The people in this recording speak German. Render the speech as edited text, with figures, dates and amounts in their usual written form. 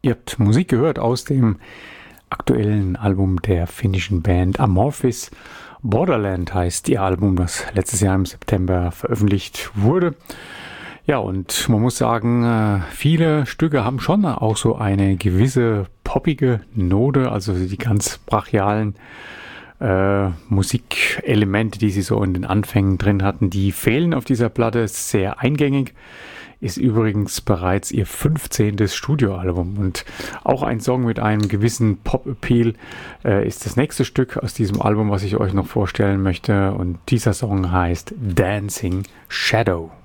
Ihr habt Musik gehört aus dem aktuellen Album der finnischen Band Amorphis. Borderland heißt ihr Album, das letztes Jahr im September veröffentlicht wurde. Ja, und man muss sagen, viele Stücke haben schon auch so eine gewisse poppige Note, also die ganz brachialen Musikelemente, die sie so in den Anfängen drin hatten, die fehlen auf dieser Platte. Ist sehr eingängig, ist übrigens bereits ihr 15. Studioalbum und auch ein Song mit einem gewissen Pop-Appeal ist das nächste Stück aus diesem Album, was ich euch noch vorstellen möchte, und dieser Song heißt Dancing Shadow.